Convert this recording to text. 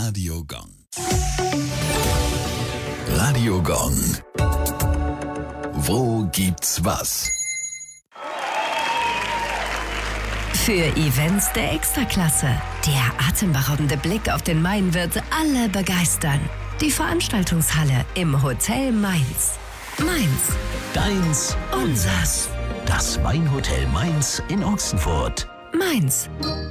Radio Gong. Radio Gong. Wo gibt's was? Für Events der Extraklasse. Der atemberaubende Blick auf den Main wird alle begeistern. Die Veranstaltungshalle im Hotel Mainz. Mainz. Deins, unsers. Das Weinhotel Mainz in Ochsenfurt. Mainz.